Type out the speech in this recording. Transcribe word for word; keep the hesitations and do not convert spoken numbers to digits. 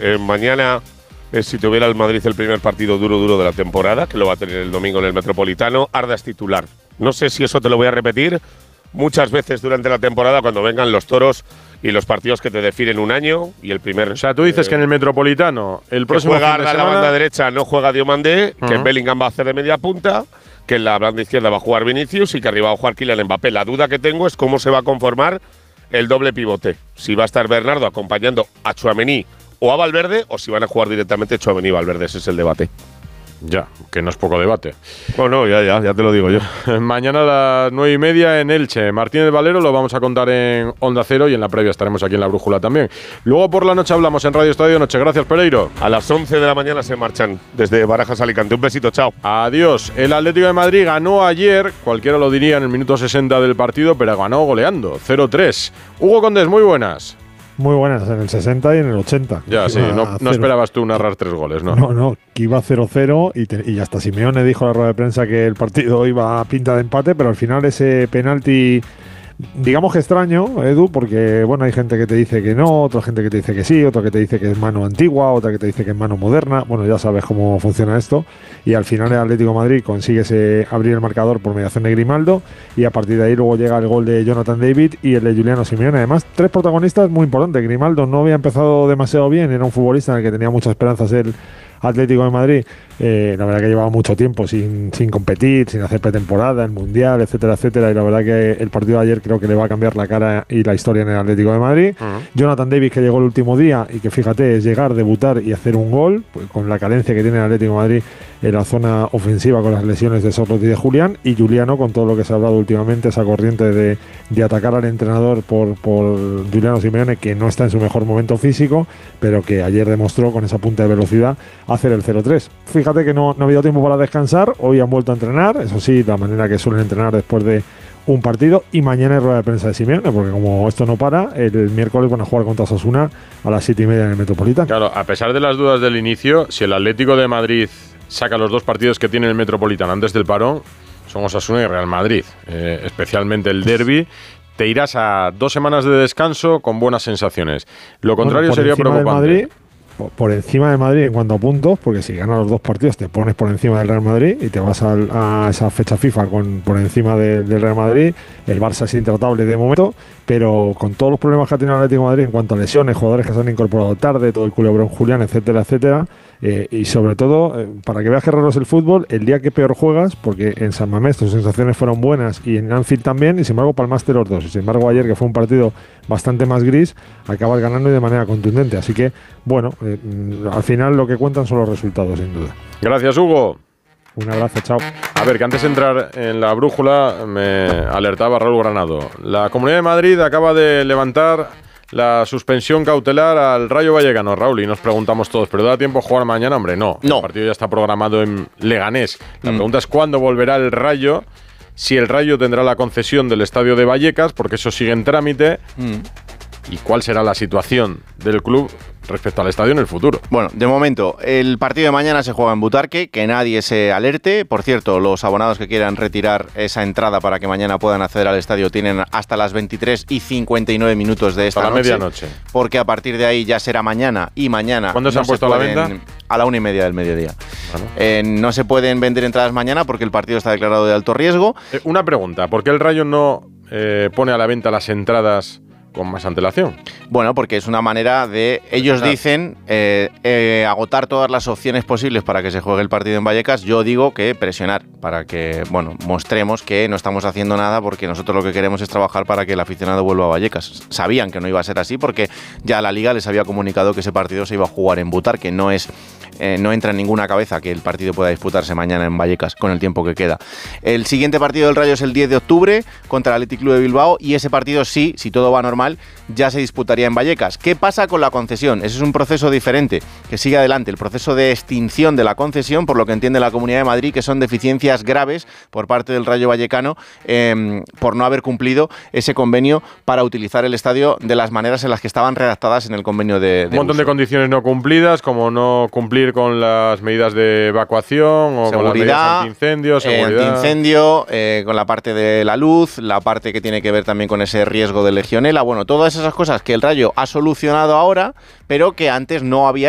Eh, mañana, eh, si tuviera el Madrid el primer partido duro, duro de la temporada, que lo va a tener el domingo en el Metropolitano, Arda es titular. No sé si eso te lo voy a repetir muchas veces durante la temporada cuando vengan los toros y los partidos que te definen un año y el primer… O sea, tú dices eh, que en el Metropolitano el próximo juega fin de Arda semana… en la banda derecha, no juega Diomandé, uh-huh. que Bellingham va a hacer de media punta, que en la banda izquierda va a jugar Vinicius y que arriba va a jugar Kylian Mbappé. La duda que tengo es cómo se va a conformar el doble pivote. Si va a estar Bernardo acompañando a Tchouaméni o a Valverde, o si van a jugar directamente Tchouaméni y Valverde. Ese es el debate. Ya, que no es poco debate. Bueno, no, ya, ya, ya te lo digo yo. Mañana a las nueve y media en Elche. Martínez Valero lo vamos a contar en Onda Cero y en la previa estaremos aquí en La Brújula también. Luego por la noche hablamos en Radio Estadio Noche. Gracias, Pereiro. A las once de la mañana se marchan desde Barajas a Alicante. Un besito, chao. Adiós. El Atlético de Madrid ganó ayer, cualquiera lo diría en el minuto sesenta del partido, pero ganó goleando, cero tres. Hugo Condés, muy buenas. Muy buenas, en el sesenta y en el ochenta. Ya, sí, no, no esperabas tú narrar tres goles, ¿no? No, no, que iba cero cero y, te, y hasta Simeone dijo en la rueda de prensa que el partido iba a pinta de empate, pero al final ese penalti, digamos que extraño, Edu, porque bueno, hay gente que te dice que no, otra gente que te dice que sí, otra que te dice que es mano antigua, otra que te dice que es mano moderna. Bueno, ya sabes cómo funciona esto. Y al final el Atlético de Madrid consigue ese, abrir el marcador por mediación de Grimaldo y a partir de ahí luego llega el gol de Jonathan David y el de Giuliano Simeone. Además, tres protagonistas muy importantes. Grimaldo no había empezado demasiado bien, era un futbolista en el que tenía muchas esperanzas el Atlético de Madrid. Eh, la verdad que llevaba mucho tiempo sin, sin competir, sin hacer pretemporada, el Mundial, etcétera, etcétera, y la verdad que el partido de ayer creo que le va a cambiar la cara y la historia en el Atlético de Madrid. Uh-huh. Jonathan David, que llegó el último día y que fíjate, es llegar, debutar y hacer un gol, pues, con la carencia que tiene el Atlético de Madrid en la zona ofensiva con las lesiones de Sorloth y de Julián, y Giuliano con todo lo que se ha hablado últimamente, esa corriente de, de atacar al entrenador por, por Giuliano Simeone, que no está en su mejor momento físico, pero que ayer demostró con esa punta de velocidad hacer el cero tres. Fíjate que no, no ha habido tiempo para descansar, hoy han vuelto a entrenar, eso sí, la manera que suelen entrenar después de un partido, y mañana es rueda de prensa de Simeone, porque como esto no para, el miércoles van a jugar contra Osasuna a las siete y media en el Metropolitano. Claro, a pesar de las dudas del inicio, si el Atlético de Madrid saca los dos partidos que tiene el Metropolitano antes del parón, son Osasuna y Real Madrid, eh, especialmente el derbi. Te irás a dos semanas de descanso con buenas sensaciones. Lo contrario bueno, sería preocupante. Por encima de Madrid en cuanto a puntos, porque si ganas los dos partidos te pones por encima del Real Madrid y te vas a, a esa fecha FIFA con por encima de, del Real Madrid. El Barça es intratable de momento, pero con todos los problemas que ha tenido el Atlético de Madrid en cuanto a lesiones, jugadores que se han incorporado tarde, todo el culebrón Julián, etcétera, etcétera, eh, y sobre todo, eh, para que veas que raro es el fútbol, el día que peor juegas, porque en San Mamés tus sensaciones fueron buenas y en Anfield también, y sin embargo palmaste los dos, y sin embargo ayer, que fue un partido bastante más gris, acabas ganando y de manera contundente, así que bueno, eh, al final lo que cuentan son los resultados, sin duda. Gracias, Hugo. Un abrazo, chao. A ver, que antes de entrar en la brújula me alertaba Raúl Granado. La Comunidad de Madrid acaba de levantar la suspensión cautelar al Rayo Vallecano, Raúl, y nos preguntamos todos, ¿pero da tiempo a jugar mañana? Hombre, no. no. El partido ya está programado en Leganés. La mm. pregunta es cuándo volverá el Rayo, si el Rayo tendrá la concesión del estadio de Vallecas, porque eso sigue en trámite, mm. y cuál será la situación del club respecto al estadio en el futuro. Bueno, de momento, el partido de mañana se juega en Butarque, que nadie se alerte. Por cierto, los abonados que quieran retirar esa entrada para que mañana puedan acceder al estadio tienen hasta las veintitrés y cincuenta y nueve minutos de esta hasta noche. la medianoche. Porque a partir de ahí ya será mañana y mañana. ¿Cuándo se no han puesto se a la pueden, venta? A la una y media del mediodía. Bueno. Eh, no se pueden vender entradas mañana porque el partido está declarado de alto riesgo. Eh, una pregunta, ¿por qué el Rayo no eh, pone a la venta las entradas con más antelación? Bueno, porque es una manera de, ellos dicen, eh, eh, agotar todas las opciones posibles para que se juegue el partido en Vallecas. Yo digo que presionar, para que, bueno, mostremos que no estamos haciendo nada, porque nosotros lo que queremos es trabajar para que el aficionado vuelva a Vallecas. Sabían que no iba a ser así, porque ya la Liga les había comunicado que ese partido se iba a jugar en Butarque, no es... Eh, no entra en ninguna cabeza que el partido pueda disputarse mañana en Vallecas con el tiempo que queda. El siguiente partido del Rayo es el diez de octubre contra el Athletic Club de Bilbao, y ese partido sí, si todo va normal, ya se disputaría en Vallecas. ¿Qué pasa con la concesión? Ese es un proceso diferente que sigue adelante, el proceso de extinción de la concesión, por lo que entiende la Comunidad de Madrid, que son deficiencias graves por parte del Rayo Vallecano eh, por no haber cumplido ese convenio para utilizar el estadio de las maneras en las que estaban redactadas en el convenio de, de un montón uso. de condiciones no cumplidas, como no cumplir con las medidas de evacuación o seguridad, con las medidas antiincendio, seguridad. Eh, antiincendio, eh, con la parte de la luz, la parte que tiene que ver también con ese riesgo de legionela. Bueno, todas esas cosas que el Rayo ha solucionado ahora, pero que antes no había